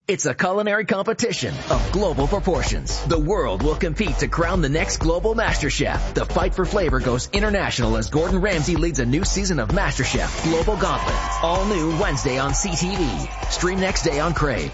It's a culinary competition of global proportions. The world will compete to crown the next global Master Chef. The fight for flavor goes international as Gordon Ramsay leads a new season of Master Chef Global Gauntlet. All new Wednesday on CTV. Stream next day on Crave.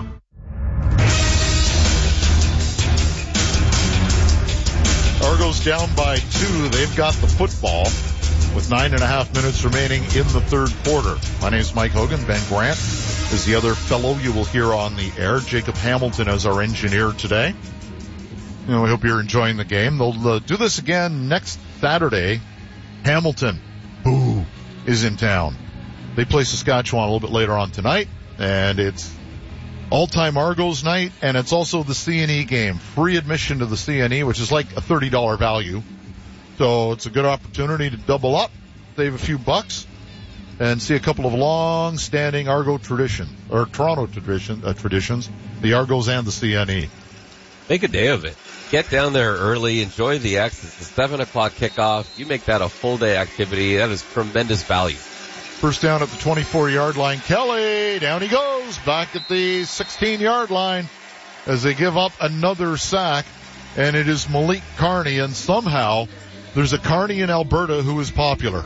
Argos down by 2. They've got the football with 9.5 minutes remaining in the third quarter. My name is Mike Hogan. Ben Grant is the other fellow you will hear on the air. Jacob Hamilton is our engineer today. We hope you're enjoying the game. They'll do this again next Saturday. Hamilton, is in town. They play Saskatchewan a little bit later on tonight, and it's all-time Argos night, and it's also the CNE game. Free admission to the CNE, which is like a $30 value. So it's a good opportunity to double up, save a few bucks, and see a couple of long-standing Argo traditions, or Toronto traditions, the Argos and the CNE. Make a day of it. Get down there early, enjoy the X. It's a 7 o'clock kickoff. You make that a full-day activity. That is tremendous value. First down at the 24-yard line. Kelly, down he goes, back at the 16-yard line as they give up another sack, and it is Malik Carney, and somehow there's a Carney in Alberta who is popular.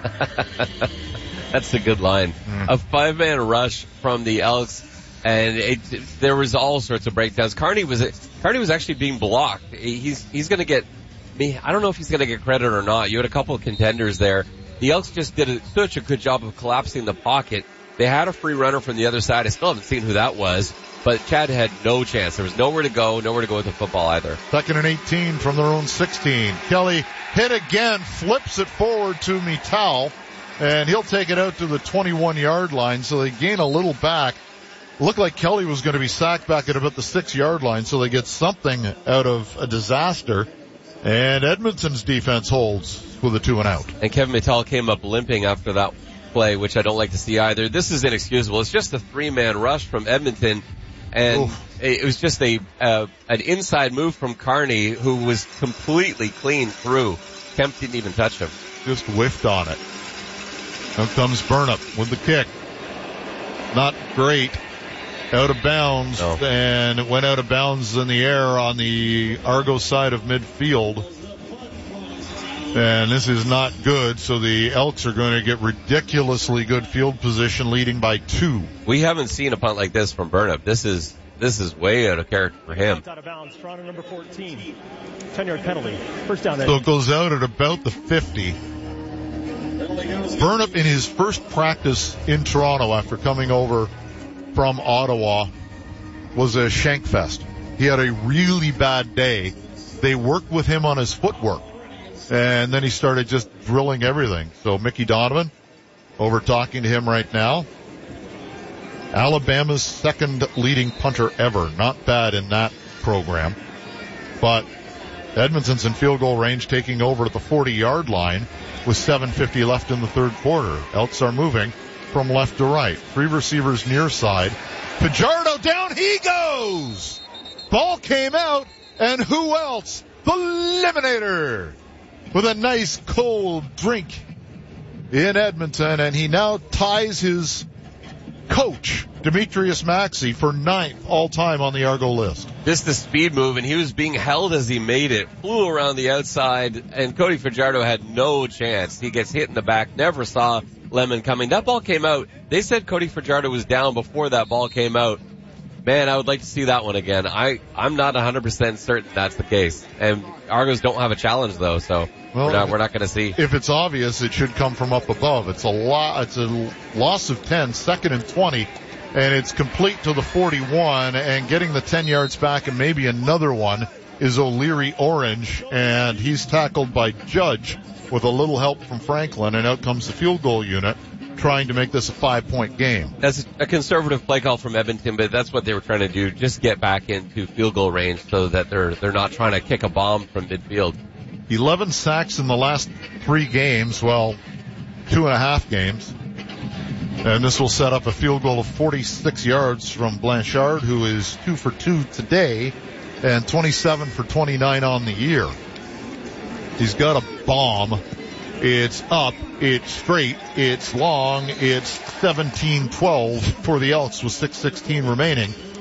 That's a good line. A 5-man rush from the Elks, and there was all sorts of breakdowns. Carney was actually being blocked. He's going to get I don't know if he's going to get credit or not. You had a couple of contenders there. The Elks just did such a good job of collapsing the pocket. They had a free runner from the other side. I still haven't seen who that was, but Chad had no chance. There was nowhere to go with the football either. 2nd and 18 from their own 16. Kelly hit again, flips it forward to Mittal, and he'll take it out to the 21-yard line, so they gain a little back. Looked like Kelly was going to be sacked back at about the 6-yard line, so they get something out of a disaster. And Edmonton's defense holds with a 2-and-out. And Kevin Mittal came up limping after that play, which I don't like to see either. This is inexcusable. It's just a 3-man rush from Edmonton, and it was just an inside move from Carney, who was completely clean through. Kemp didn't even touch him. Just whiffed on it. Now comes Burnup with the kick. Not great. Out of bounds, and it went out of bounds in the air on the Argos side of midfield. And this is not good, so the Elks are going to get ridiculously good field position, leading by 2. We haven't seen a punt like this from Burnup. This is way out of character for him. Out of bounds, Toronto number 14. 10-yard penalty. First down. So it goes out at about the 50. Burnup in his first practice in Toronto after coming over from Ottawa was a shankfest. He had a really bad day. They worked with him on his footwork, and then he started just drilling everything. So Mickey Donovan over talking to him right now. Alabama's second leading punter ever. Not bad in that program. But Edmonton's in field goal range, taking over at the 40-yard line with 7:50 left in the third quarter. Elks are moving from left to right. 3 receivers near side. Fajardo, down he goes! Ball came out, and who else? The Eliminator! With a nice cold drink in Edmonton, and he now ties his coach, Demetrius Maxey, for 9th all-time on the Argo list. Just the speed move, and he was being held as he made it. Flew around the outside, and Cody Fajardo had no chance. He gets hit in the back, never saw Lemon coming. That ball came out. They said Cody Fajardo was down before that ball came out. Man, I would like to see that one again. I'm not 100% certain that's the case. And Argos don't have a challenge though, so we're not going to see. If it's obvious, it should come from up above. It's a loss of 10, 2nd and 20, and it's complete to the 41, and getting the 10 yards back and maybe another one is O'Leary Orange, and he's tackled by Judge with a little help from Franklin, and out comes the field goal unit trying to make this a 5-point game. That's a conservative play call from Edmonton, but that's what they were trying to do, just get back into field goal range so that they're not trying to kick a bomb from midfield. 11 sacks in the last 3 games, 2.5 games. And this will set up a field goal of 46 yards from Blanchard, who is 2 for 2 today and 27 for 29 on the year. He's got a bomb. It's up, it's straight, it's long, it's 17-12 for the Elks with 6:16 remaining.